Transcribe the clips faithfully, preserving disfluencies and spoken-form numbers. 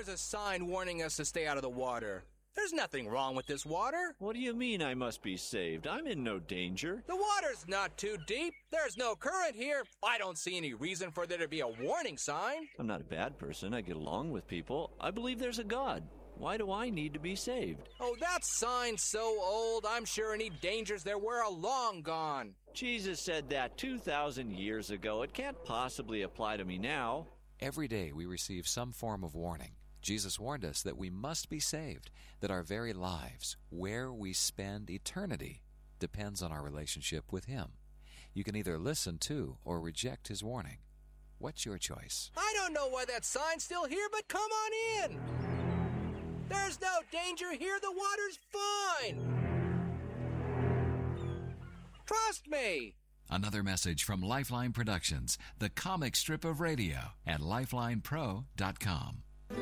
There's a sign warning us to stay out of the water. There's nothing wrong with this water. What do you mean I must be saved? I'm in no danger. The water's not too deep. There's no current here. I don't see any reason for there to be a warning sign. I'm not a bad person. I get along with people. I believe there's a God. Why do I need to be saved? Oh, that sign's so old, I'm sure any dangers there were are long gone. Jesus said that two thousand years ago. It can't possibly apply to me now. Every day we receive some form of warning. Jesus warned us that we must be saved, that our very lives, where we spend eternity, depends on our relationship with Him. You can either listen to or reject His warning. What's your choice? I don't know why that sign's still here, but come on in. There's no danger here. The water's fine. Trust me. Another message from Lifeline Productions, the comic strip of radio, at lifeline pro dot com.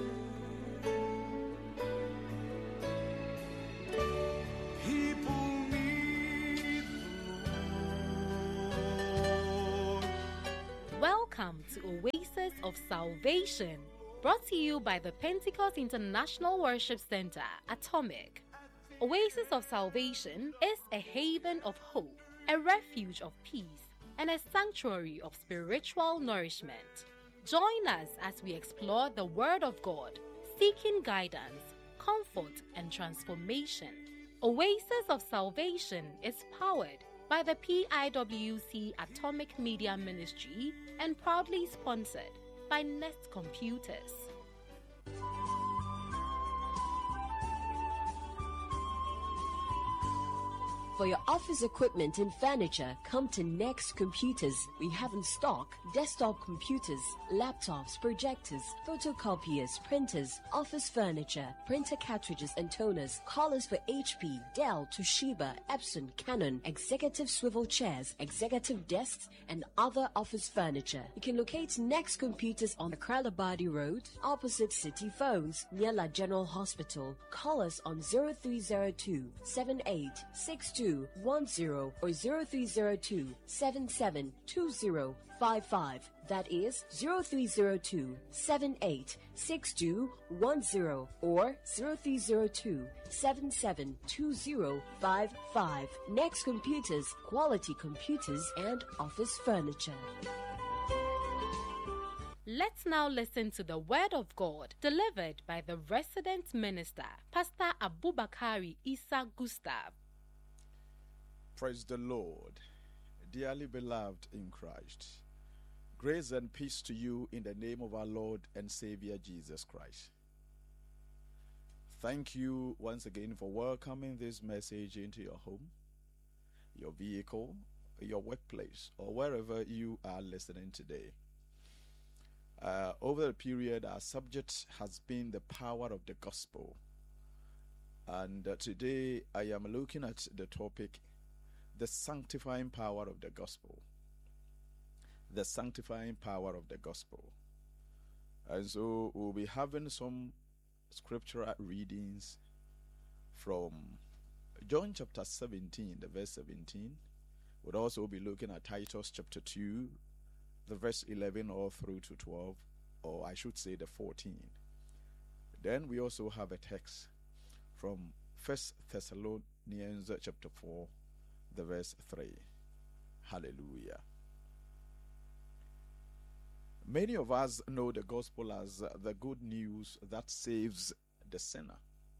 Welcome to Oasis of Salvation, brought to you by the Pentecost International Worship Center, Atomic. Oasis of Salvation is a haven of hope, a refuge of peace, and a sanctuary of spiritual nourishment. Join us as we explore the Word of God, seeking guidance, comfort, and transformation. Oasis of Salvation is powered by the P I W C Atomic Media Ministry and proudly sponsored by Nest Computers. For your office equipment and furniture, come to Next Computers. We have in stock desktop computers, laptops, projectors, photocopiers, printers, office furniture, printer cartridges and toners, collars for H P, Dell, Toshiba, Epson, Canon, executive swivel chairs, executive desks, and other office furniture. You can locate Next Computers on the Kralabadi Road, opposite City Phones, near La General Hospital. Call us on zero three zero two, seven eight six two one zero or zero three zero two, seven seven two zero five five. That is zero three zero two, seven eight six two one zero or zero three zero two, seven seven two zero five five. Next Computers, quality computers and office furniture. Let's now listen to the Word of God delivered by the resident minister, Pastor Abubakari Isa Gustav. Praise the Lord, dearly beloved in Christ. Grace and peace to you in the name of our Lord and Savior Jesus Christ. Thank you once again for welcoming this message into your home, your vehicle, your workplace, or wherever you are listening today. Uh, over the period, our subject has been the power of the gospel. And uh, today I am looking at the topic, the sanctifying power of the gospel. The sanctifying power of the gospel. And so we'll be having some scriptural readings from John chapter seventeen, the verse seventeen. We'll also be looking at Titus chapter two, the verse eleven all through to twelve, or I should say the fourteen. Then we also have a text from First Thessalonians chapter four, the verse three. Hallelujah. Many of us know the gospel as the good news that saves the sinner.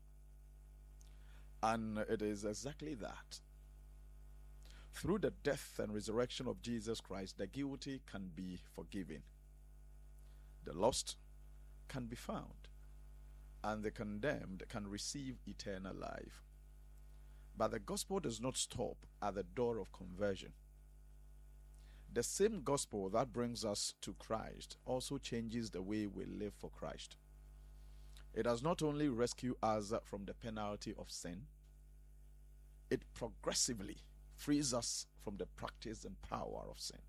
And it is exactly that. Through the death and resurrection of Jesus Christ, the guilty can be forgiven. The lost can be found. And the condemned can receive eternal life. But the gospel does not stop at the door of conversion. The same gospel that brings us to Christ also changes the way we live for Christ. It does not only rescue us from the penalty of sin, it progressively frees us from the practice and power of sin.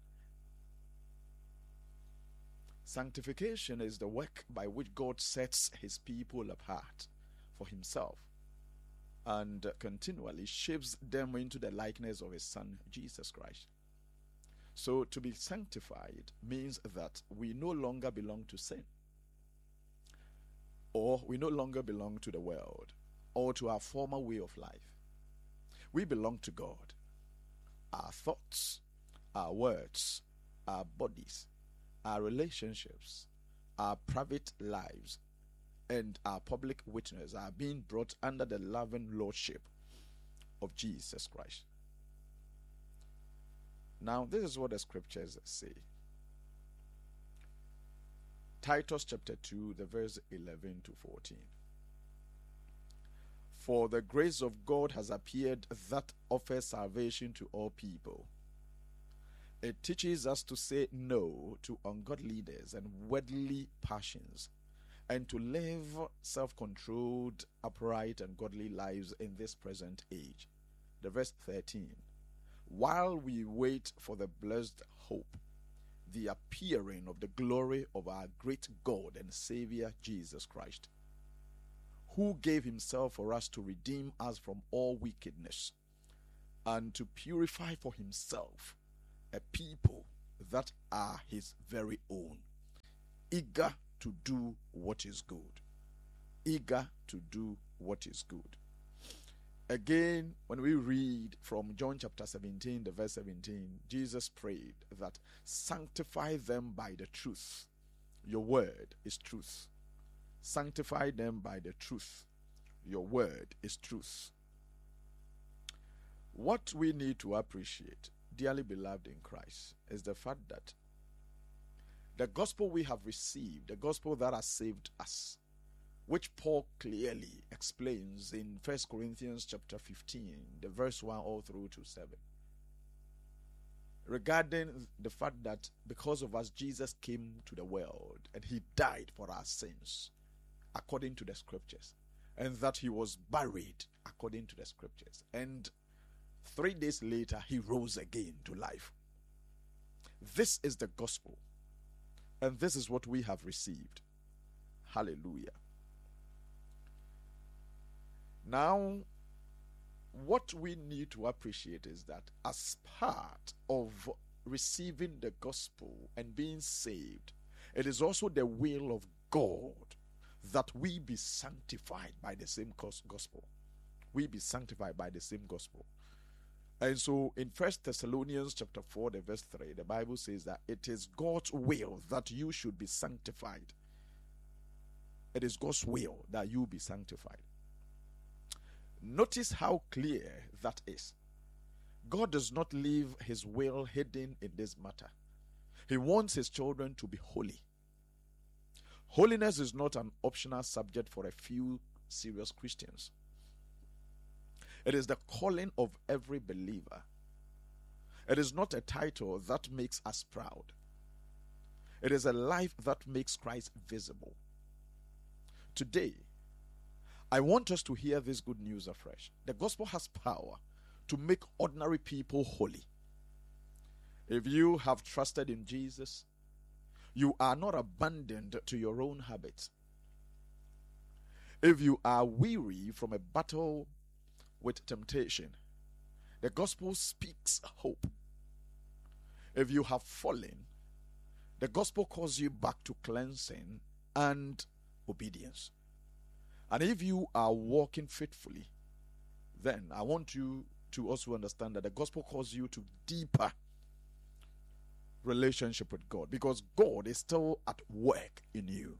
Sanctification is the work by which God sets his people apart for himself and continually shapes them into the likeness of his Son, Jesus Christ. So to be sanctified means that we no longer belong to sin. or we no longer belong to the world or to our former way of life. We belong to God. Our thoughts, our words, our bodies, our relationships, our private lives, and our public witness are being brought under the loving lordship of Jesus Christ. Now, this is what the scriptures say. Titus chapter two, the verse eleven to fourteen. For the grace of God has appeared that offers salvation to all people. It teaches us to say no to ungodliness and worldly passions, and to live self-controlled, upright, and godly lives in this present age. The verse thirteen. While we wait for the blessed hope, the appearing of the glory of our great God and Savior Jesus Christ, who gave himself for us to redeem us from all wickedness, and to purify for himself a people that are his very own, eager to do what is good. Eager to do what is good. Again, when we read from John chapter seventeen, the verse seventeen, Jesus prayed that sanctify them by the truth. Your word is truth. Sanctify them by the truth. Your word is truth. What we need to appreciate, dearly beloved in Christ, is the fact that the gospel we have received, the gospel that has saved us, which Paul clearly explains in First Corinthians chapter fifteen, the verse one all through to seven, regarding the fact that because of us, Jesus came to the world and he died for our sins, according to the scriptures, and that he was buried according to the scriptures, and three days later he rose again to life. This is the gospel, and this is what we have received. Hallelujah. Now, what we need to appreciate is that as part of receiving the gospel and being saved, it is also the will of God that we be sanctified by the same gospel. We be sanctified by the same gospel. And so in First Thessalonians chapter four, the verse three, the Bible says that it is God's will that you should be sanctified. It is God's will that you be sanctified. Notice how clear that is. God does not leave his will hidden in this matter. He wants his children to be holy. Holiness is not an optional subject for a few serious Christians. It is the calling of every believer. It is not a title that makes us proud. It is a life that makes Christ visible. Today, I want us to hear this good news afresh. The gospel has power to make ordinary people holy. If you have trusted in Jesus, you are not abandoned to your own habits. If you are weary from a battle with temptation, the gospel speaks hope. If you have fallen, the gospel calls you back to cleansing and obedience. And if you are walking faithfully, then I want you to also understand that the gospel calls you to deeper relationship with God, because God is still at work in you.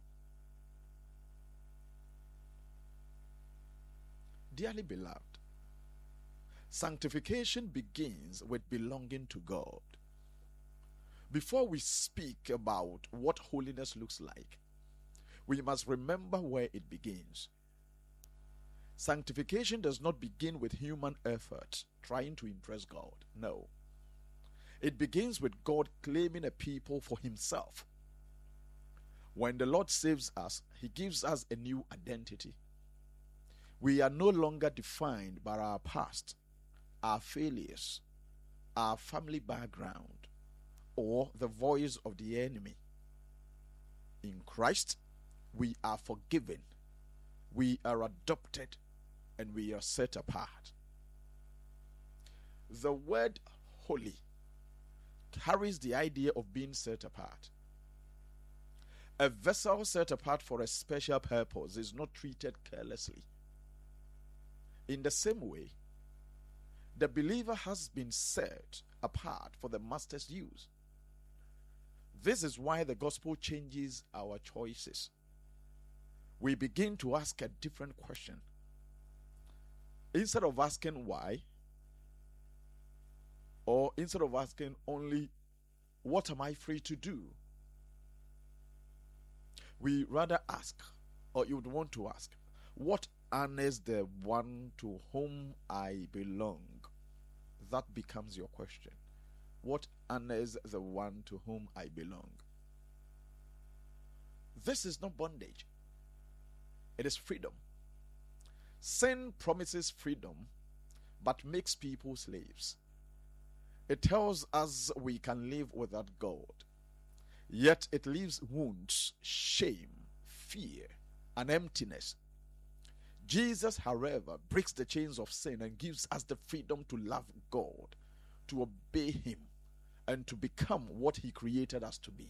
Dearly beloved, sanctification begins with belonging to God. Before we speak about what holiness looks like, we must remember where it begins. Sanctification does not begin with human effort trying to impress God. No. It begins with God claiming a people for himself. When the Lord saves us, he gives us a new identity. We are no longer defined by our past, our failures, our family background, or the voice of the enemy. In Christ, we are forgiven, we are adopted, and we are set apart. The word holy carries the idea of being set apart. A vessel set apart for a special purpose is not treated carelessly. In the same way, the believer has been set apart for the master's use. This is why the gospel changes our choices. We begin to ask a different question. Instead of asking why, or instead of asking only, what am I free to do? We rather ask, or you would want to ask, what honors the one to whom I belong? That becomes your question. What honors the one to whom I belong? This is not bondage. It is freedom. Sin promises freedom, but makes people slaves. It tells us we can live without God. Yet it leaves wounds, shame, fear, and emptiness. Jesus, however, breaks the chains of sin and gives us the freedom to love God, to obey Him, and to become what He created us to be.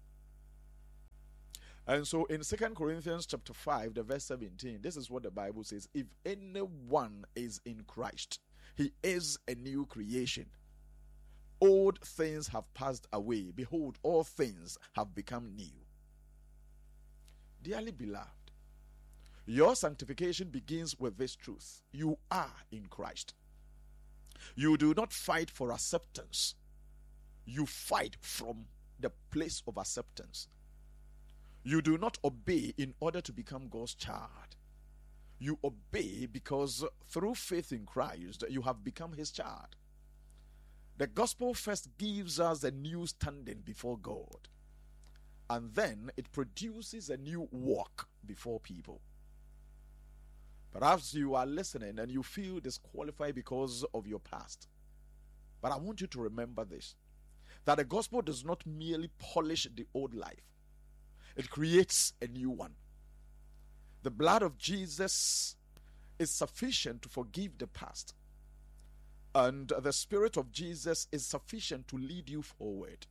And so in Second Corinthians chapter five, the verse seventeen, this is what the Bible says: if anyone is in Christ, he is a new creation. Old things have passed away. Behold, all things have become new. Dearly beloved, your sanctification begins with this truth. You are in Christ. You do not fight for acceptance. You fight from the place of acceptance. You do not obey in order to become God's child. You obey because through faith in Christ, you have become His child. The gospel first gives us a new standing before God, and then it produces a new walk before people. Perhaps you are listening and you feel disqualified because of your past. But I want you to remember this, that the gospel does not merely polish the old life. It creates a new one. The blood of Jesus is sufficient to forgive the past. And the Spirit of Jesus is sufficient to lead you forward.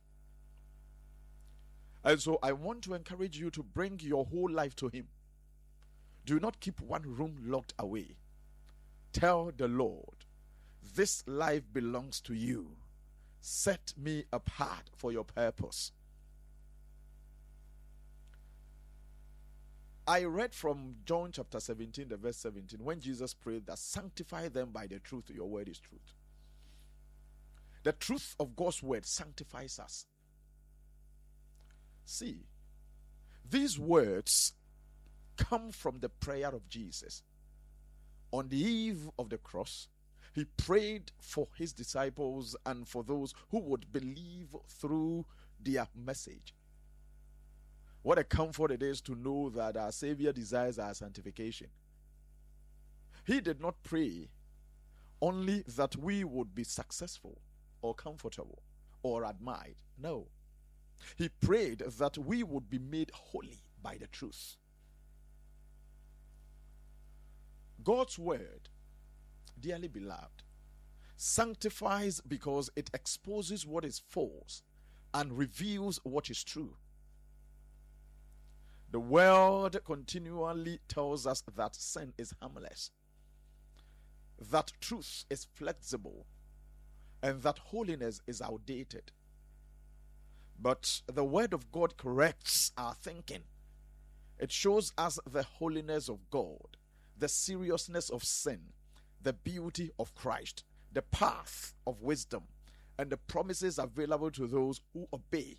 And so I want to encourage you to bring your whole life to Him. Do not keep one room locked away. Tell the Lord, this life belongs to you. Set me apart for your purpose. I read from John chapter seventeen, the verse seventeen, when Jesus prayed that sanctify them by the truth, your word is truth. The truth of God's word sanctifies us. See, these words come from the prayer of Jesus. On the eve of the cross, He prayed for His disciples and for those who would believe through their message. What a comfort it is to know that our Savior desires our sanctification. He did not pray only that we would be successful or comfortable or admired. No. He prayed that we would be made holy by the truth. God's word, dearly beloved, sanctifies because it exposes what is false and reveals what is true. The world continually tells us that sin is harmless, that truth is flexible, and that holiness is outdated. But the Word of God corrects our thinking. It shows us the holiness of God, the seriousness of sin, the beauty of Christ, the path of wisdom, and the promises available to those who obey.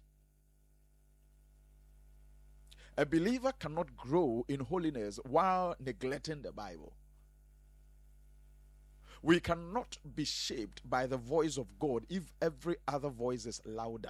A believer cannot grow in holiness while neglecting the Bible. We cannot be shaped by the voice of God if every other voice is louder.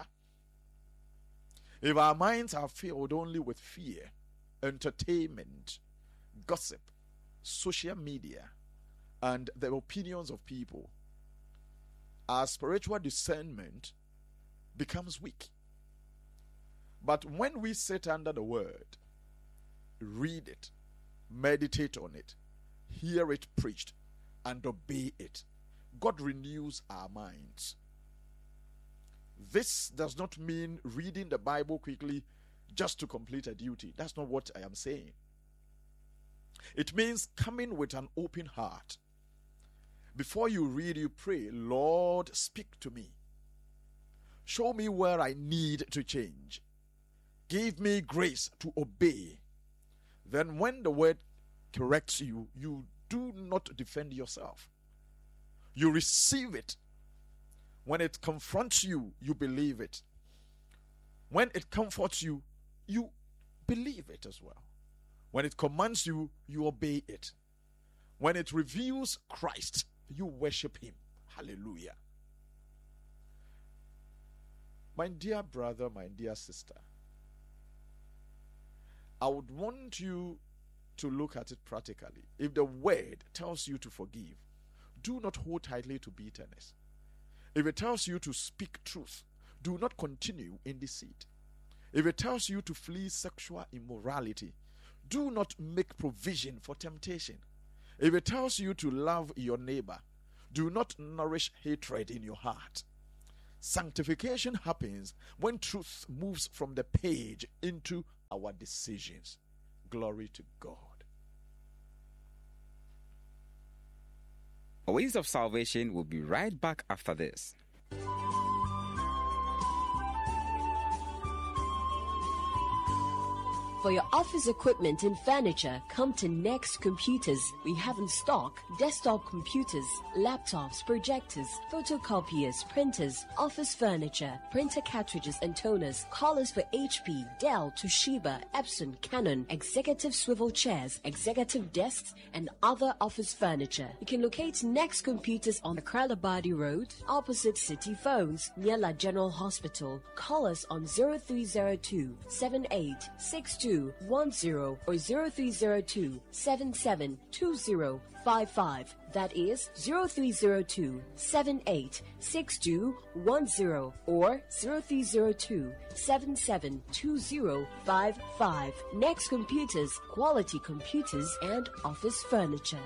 If our minds are filled only with fear, entertainment, gossip, social media, and the opinions of people, our spiritual discernment becomes weak. But when we sit under the word, read it, meditate on it, hear it preached, and obey it, God renews our minds. This does not mean reading the Bible quickly just to complete a duty. That's not what I am saying. It means coming with an open heart. Before you read, you pray, Lord, speak to me. Show me where I need to change. Give me grace to obey. Then when the word corrects you, you do not defend yourself. You receive it. When it confronts you, you believe it. When it comforts you, you believe it as well. When it commands you, you obey it. When it reveals Christ, you worship him. Hallelujah. My dear brother, my dear sister, I would want you to look at it practically. If the word tells you to forgive, do not hold tightly to bitterness. If it tells you to speak truth, do not continue in deceit. If it tells you to flee sexual immorality, do not make provision for temptation. If it tells you to love your neighbor, do not nourish hatred in your heart. Sanctification happens when truth moves from the page into our decisions. Glory to God. Oasis of Salvation will be right back after this. For your office equipment and furniture, come to Next Computers. We have in stock desktop computers, laptops, projectors, photocopiers, printers, office furniture, printer cartridges and toners, collars for H P, Dell, Toshiba, Epson, Canon, executive swivel chairs, executive desks, and other office furniture. You can locate Next Computers on the Kralabadi Road, opposite City Phones, near La General Hospital. Call us on zero three zero two, seven eight six two one zero or zero three zero two, seven seven two zero five five. That is zero three zero two, seven eight six two one zero or zero three zero two, seven seven two zero five five. Next Computers, quality computers and office furniture.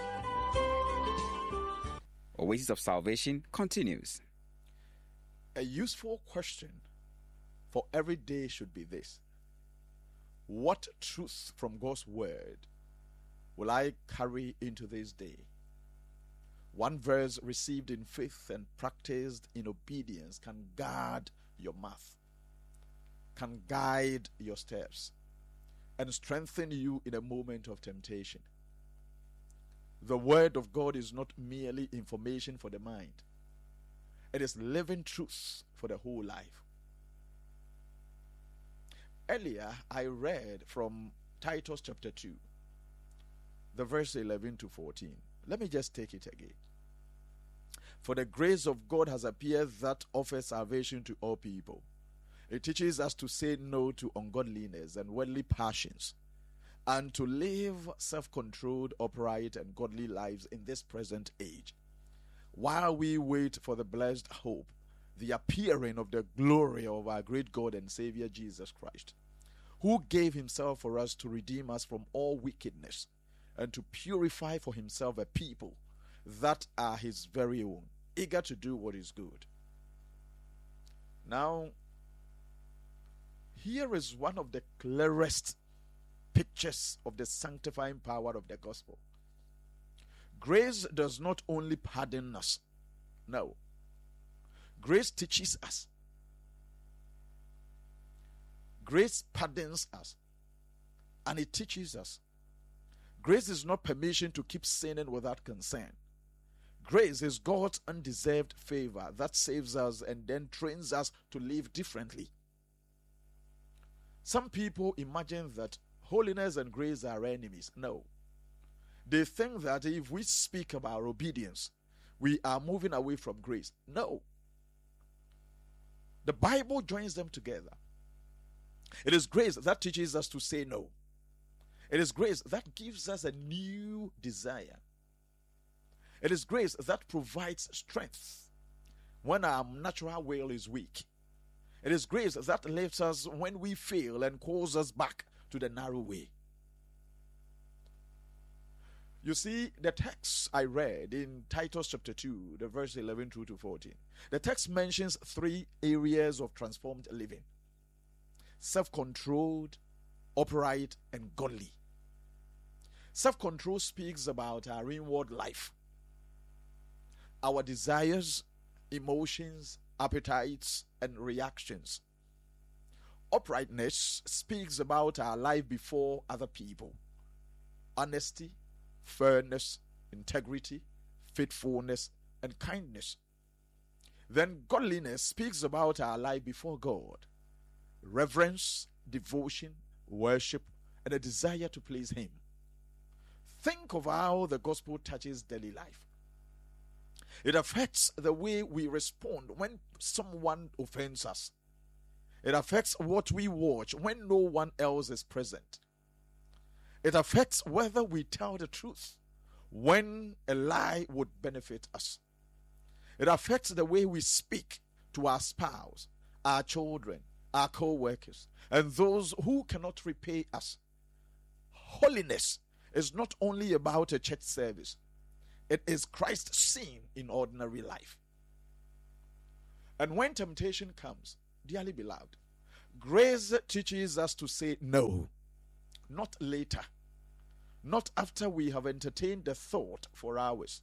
Oasis of Salvation continues. A useful question for every day should be this: what truth from God's word will I carry into this day? One verse received in faith and practiced in obedience can guard your mouth, can guide your steps, and strengthen you in a moment of temptation. The word of God is not merely information for the mind. It is living truth for the whole life. Earlier, I read from Titus chapter two, the verse eleven to fourteen. Let me just take it again. For the grace of God has appeared that offers salvation to all people. It teaches us to say no to ungodliness and worldly passions, and to live self-controlled, upright, and godly lives in this present age, while we wait for the blessed hope, the appearing of the glory of our great God and Savior Jesus Christ, who gave himself for us to redeem us from all wickedness and to purify for himself a people that are his very own, eager to do what is good. Now, here is one of the clearest pictures of the sanctifying power of the gospel. Grace does not only pardon us. No. Grace teaches us. Grace pardons us. And it teaches us. Grace is not permission to keep sinning without consent. Grace is God's undeserved favor that saves us and then trains us to live differently. Some people imagine that holiness and grace are enemies. No. They think that if we speak about obedience, we are moving away from grace. No. The Bible joins them together. It is grace that teaches us to say no. It is grace that gives us a new desire. It is grace that provides strength when our natural will is weak. It is grace that lifts us when we fail and calls us back to the narrow way. You see, the text I read in Titus chapter two, the verse eleven through to fourteen, the text mentions three areas of transformed living: self-controlled, upright, and godly. Self-control speaks about our inward life, our desires, emotions, appetites, and reactions. Uprightness speaks about our life before other people. Honesty, fairness, integrity, faithfulness, and kindness. Then godliness speaks about our life before God. Reverence, devotion, worship, and a desire to please Him. Think of how the gospel touches daily life. It affects the way we respond when someone offends us. It affects what we watch when no one else is present. It affects whether we tell the truth when a lie would benefit us. It affects the way we speak to our spouse, our children, our co-workers, and those who cannot repay us. Holiness is not only about a church service. It is Christ seen in ordinary life. And when temptation comes, dearly beloved, grace teaches us to say no, not later, not after we have entertained the thought for hours,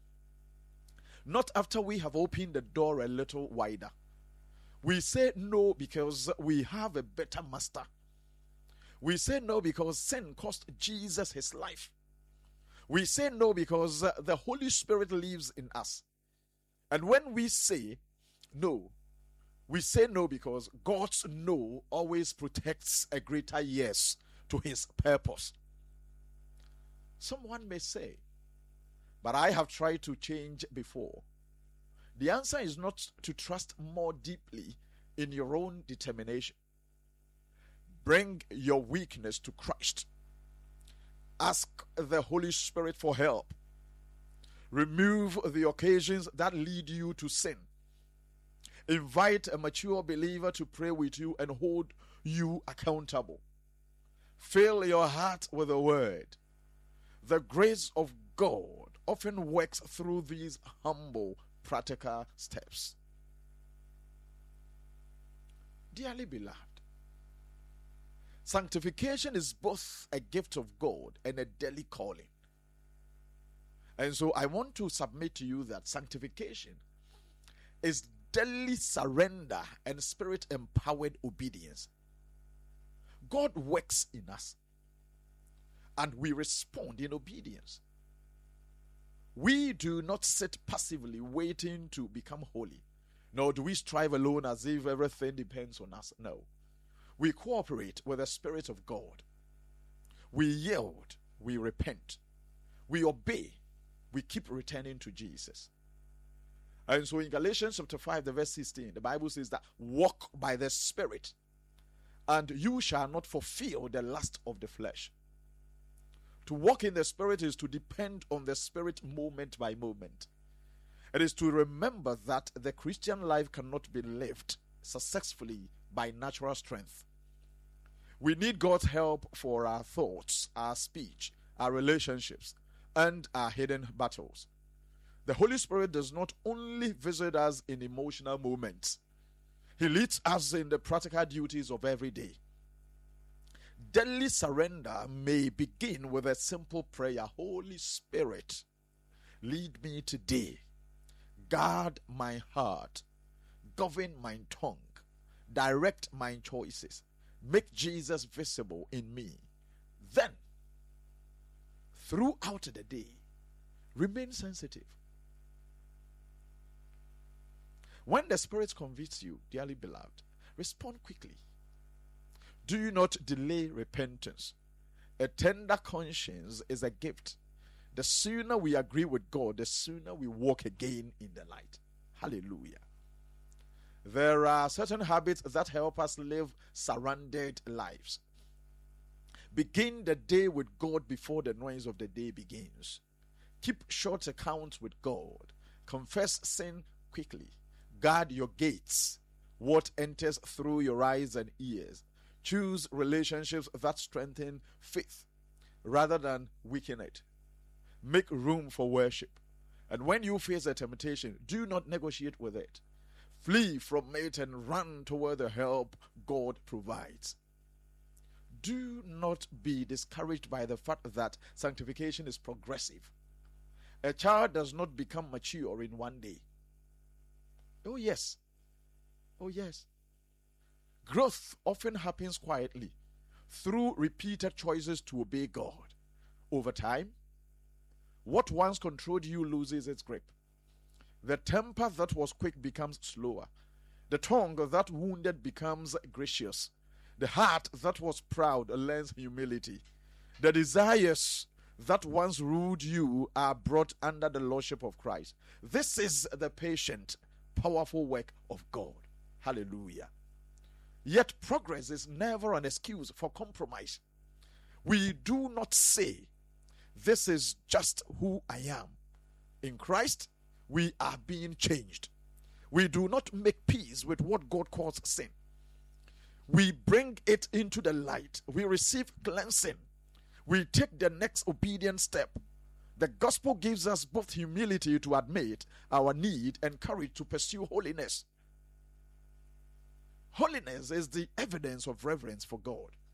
not after we have opened the door a little wider. We say no because we have a better master. We say no because sin cost Jesus his life. We say no because the Holy Spirit lives in us. And when we say no, we say no because God's no always protects a greater yes to his purpose. Someone may say, but I have tried to change before. The answer is not to trust more deeply in your own determination. Bring your weakness to Christ. Ask the Holy Spirit for help. Remove the occasions that lead you to sin. Invite a mature believer to pray with you and hold you accountable. Fill your heart with the word. The grace of God often works through these humble, practical steps. Dearly beloved, sanctification is both a gift of God and a daily calling. And so I want to submit to you that sanctification is daily surrender and spirit-empowered obedience. God works in us, and we respond in obedience. We do not sit passively waiting to become holy, nor do we strive alone as if everything depends on us. No. We cooperate with the Spirit of God. We yield, we repent, we obey, we keep returning to Jesus. And so in Galatians chapter five, the verse sixteen, the Bible says that walk by the Spirit, and you shall not fulfill the lust of the flesh. To walk in the Spirit is to depend on the Spirit moment by moment. It is to remember that the Christian life cannot be lived successfully by natural strength. We need God's help for our thoughts, our speech, our relationships, and our hidden battles. The Holy Spirit does not only visit us in emotional moments. He leads us in the practical duties of every day. Daily surrender may begin with a simple prayer. Holy Spirit, lead me today. Guard my heart. Govern my tongue. Direct my choices. Make Jesus visible in me. Then, throughout the day, remain sensitive. When the Spirit convicts you, dearly beloved, respond quickly. Do not delay repentance. A tender conscience is a gift. The sooner we agree with God, the sooner we walk again in the light. Hallelujah. There are certain habits that help us live surrendered lives. Begin the day with God before the noise of the day begins. Keep short accounts with God. Confess sin quickly. Guard your gates. What enters through your eyes and ears. Choose relationships that strengthen faith rather than weaken it. Make room for worship. And when you face a temptation, do not negotiate with it. Flee from it and run toward the help God provides. Do not be discouraged by the fact that sanctification is progressive. A child does not become mature in one day. Oh yes. Oh yes. Growth often happens quietly through repeated choices to obey God. Over time, what once controlled you loses its grip. The temper that was quick becomes slower. The tongue that wounded becomes gracious. The heart that was proud learns humility. The desires that once ruled you are brought under the lordship of Christ. This is the patient, powerful work of God. Hallelujah. Yet progress is never an excuse for compromise. We do not say, this is just who I am. In Christ, we are being changed. We do not make peace with what God calls sin. We bring it into the light. We receive cleansing. We take the next obedient step. The gospel gives us both humility to admit our need and courage to pursue holiness. Holiness is the evidence of reverence for God.